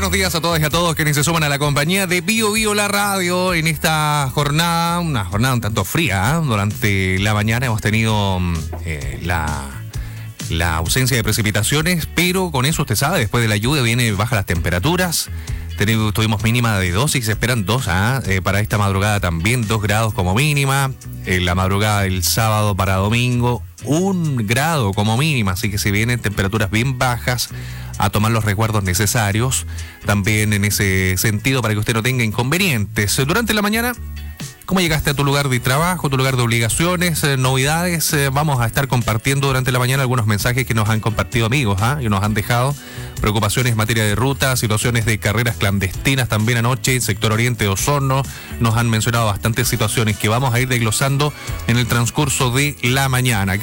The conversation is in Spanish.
buenos días a todas y a todos quienes se suman a la compañía de Bio Bio la radio en esta jornada, una jornada un tanto fría. Durante la mañana hemos tenido la ausencia de precipitaciones, pero con eso usted sabe, después de la lluvia viene bajas las temperaturas. Tuvimos mínima de 2 y se esperan 2 para esta madrugada también, 2 grados como mínima. En la madrugada del sábado para domingo, 1 grado como mínima, así que se vienen temperaturas bien bajas, a tomar los resguardos necesarios también en ese sentido para que usted no tenga inconvenientes. Durante la mañana, ¿cómo llegaste a tu lugar de trabajo, tu lugar de obligaciones, novedades? Vamos a estar compartiendo durante la mañana algunos mensajes que nos han compartido amigos y nos han dejado preocupaciones en materia de ruta, situaciones de carreras clandestinas también anoche, sector oriente de Osorno. Nos han mencionado bastantes situaciones que vamos a ir desglosando en el transcurso de la mañana.